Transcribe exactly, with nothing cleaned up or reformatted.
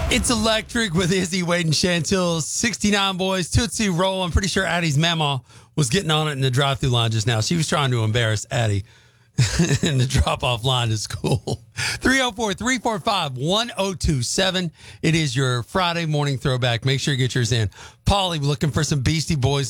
It's electric with Izzy, Wade, and Chantil. sixty-nine boys, Tootsie Roll. I'm pretty sure Addie's mama was getting on it in the drive-through line just now. She was trying to embarrass Addie in the drop-off line at school. three oh four, three four five, one oh two seven. It is your Friday morning throwback. Make sure you get yours in. Paulie looking for some Beastie Boys.